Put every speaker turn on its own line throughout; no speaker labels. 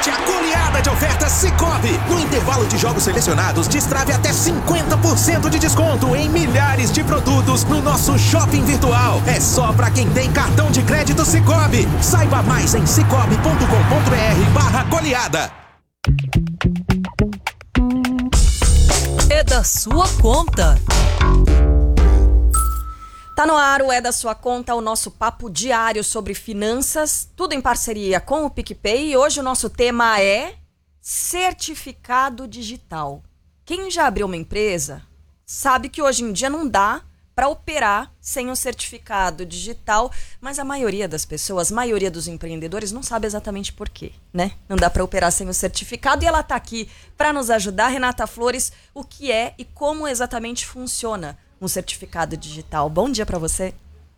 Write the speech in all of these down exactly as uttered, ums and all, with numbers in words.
Aproveite a goleada de ofertas Sicoob. No intervalo de jogos selecionados, destrave até cinquenta por cento de desconto em milhares de produtos no nosso shopping virtual. É só pra quem tem cartão de crédito Sicoob. Saiba mais em cicobi ponto com ponto br barra goleada.
É da sua conta. Tá no ar o É da Sua Conta, o nosso papo diário sobre finanças, tudo em parceria com o PicPay. E hoje o nosso tema é certificado digital. Quem já abriu uma empresa sabe que hoje em dia não dá para operar sem o certificado digital, mas a maioria das pessoas, a maioria dos empreendedores não sabe exatamente por quê, né? Não dá para operar sem o certificado e ela tá aqui para nos ajudar. Renata Flores, o que é e como exatamente funciona um certificado digital? Bom dia para você.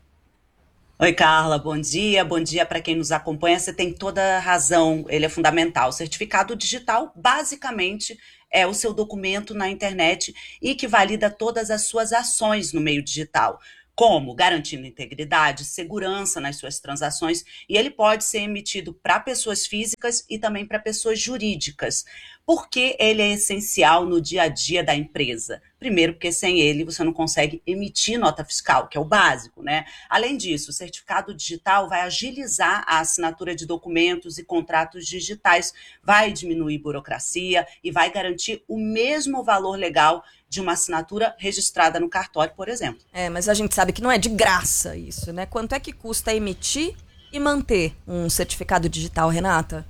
Oi, Carla, bom dia. Bom dia para quem nos acompanha. Você tem toda a razão, ele é fundamental. O certificado digital, basicamente, é o seu documento na internet e que valida todas as suas ações no meio digital, como garantindo integridade, segurança nas suas transações, e ele pode ser emitido para pessoas físicas e também para pessoas jurídicas. Por que ele é essencial no dia a dia da empresa? Primeiro, porque sem ele você não consegue emitir nota fiscal, que é o básico, né? Além disso, o certificado digital vai agilizar a assinatura de documentos e contratos digitais, vai diminuir burocracia e vai garantir o mesmo valor legal de uma assinatura registrada no cartório, por exemplo.
É, mas a gente sabe que não é de graça isso, né? Quanto é que custa emitir e manter um certificado digital, Renata?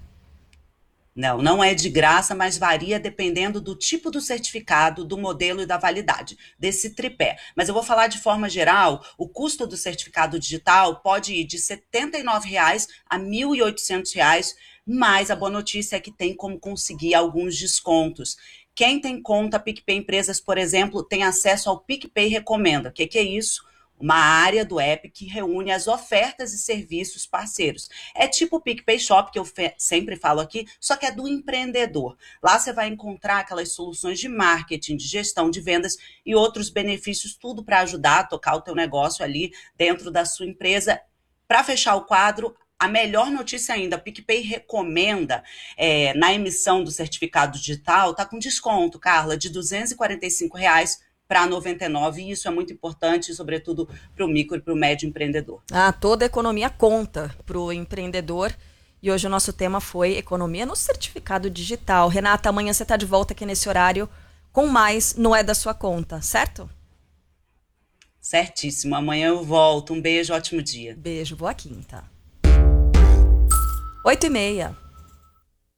Não, não é de graça, mas varia dependendo do tipo do certificado, do modelo e da validade, desse tripé. Mas eu vou falar de forma geral, o custo do certificado digital pode ir de setenta e nove reais a mil e oitocentos reais, mas a boa notícia é que tem como conseguir alguns descontos. Quem tem conta PicPay Empresas, por exemplo, tem acesso ao PicPay Recomenda. O que, que é isso? Uma área do app que reúne as ofertas e serviços parceiros. É tipo o PicPay Shop, que eu sempre falo aqui, só que é do empreendedor. Lá você vai encontrar aquelas soluções de marketing, de gestão de vendas e outros benefícios, tudo para ajudar a tocar o teu negócio ali dentro da sua empresa. Para fechar o quadro, a melhor notícia ainda, a PicPay Recomenda, é, na emissão do certificado digital, está com desconto, Carla, de duzentos e quarenta e cinco reais para noventa e nove reais, e isso é muito importante, sobretudo para o micro e para o médio empreendedor.
Ah, toda a economia conta para o empreendedor. E hoje o nosso tema foi economia no certificado digital. Renata, amanhã você está de volta aqui nesse horário com mais No É da Sua Conta, certo?
Certíssimo. Amanhã eu volto. Um beijo, ótimo dia.
Beijo, boa quinta. Oito e meia.